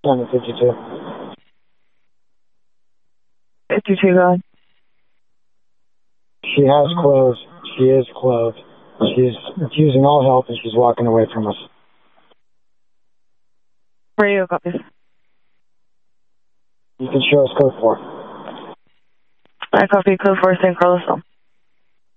Number 52. 52, go ahead. She has clothes. She is clothed. She's refusing all help, and she's walking away from us. Radio copies. You can show us code 4. I copy code 4, San Carlos.